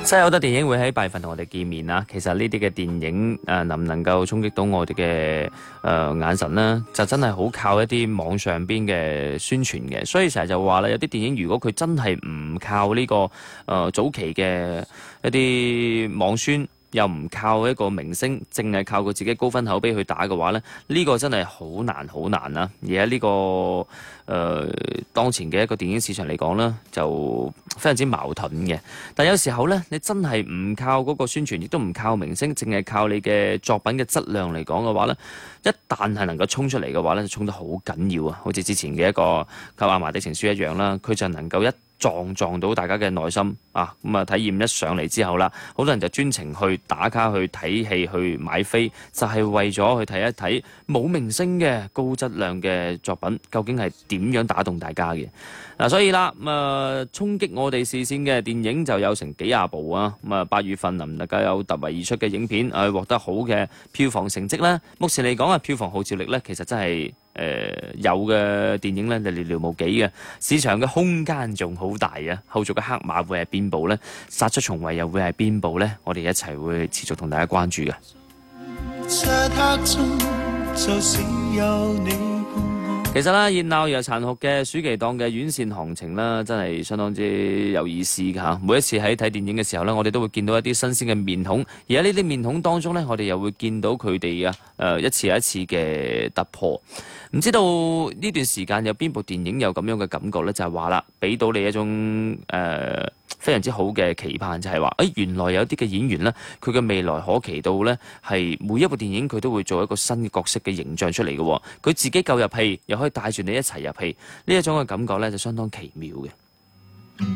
真係好多電影會喺8月份同我哋見面啦。其實呢啲嘅電影能唔能夠衝擊到我哋嘅眼神呢？就真係好靠一啲網上邊嘅宣傳嘅。所以成日就話啦，有啲電影如果佢真係唔靠呢個早期嘅一啲網宣，又唔靠一個明星，淨係靠佢自己高分口碑去打嘅話呢，呢個真係好難好難啦。而喺呢個當前嘅一個電影市場嚟講呢，就非常之矛盾嘅。但有時候呢，你真係唔靠嗰個宣傳，亦都唔靠明星，淨係靠你嘅作品嘅質量嚟講嘅話呢，一旦係能夠衝出嚟嘅話呢，就衝得好緊要啊！好似之前嘅一個《給阿嫲的情書》一樣啦，佢就能夠一撞到大家嘅內心啊！咁啊，體驗一上嚟之後啦，好多人就專程去打卡、去睇戲、去買飛，就係為咗去睇一睇冇明星嘅高質量嘅作品，究竟係點樣打動大家嘅嗱。所以啦，衝擊我哋視線嘅電影就有成幾廿部啊！咁啊，8月份能唔能夠有突圍而出嘅影片獲得好嘅票房成績呢？目前嚟講啊，票房號召力呢，其實真係有嘅電影呢，就寥寥無幾嘅，市場嘅空間仲好大啊！後續嘅黑馬會係邊部呢？殺出重圍又會係邊部呢？我哋一齊會持續同大家關注嘅。其實啦，熱鬧又殘酷嘅暑期檔嘅院線行情啦，真係相當之有意思㗎嚇。每一次喺睇電影嘅時候呢，我哋都會見到一啲新鮮嘅面孔，而喺呢啲面孔當中呢，我哋又會見到佢哋一次又一次嘅突破。唔知道呢段時間有邊部電影有咁樣嘅感覺呢？就係話啦，俾到你一種非常之好嘅期盼，就係話原來有啲嘅演員呢，佢嘅未來可期到呢，係每一部電影佢都會做一個新嘅角色嘅形象出嚟嘅。佢自己夠入戲，又可以帶住你一齊入戲，呢一種嘅感覺呢，就相當奇妙嘅。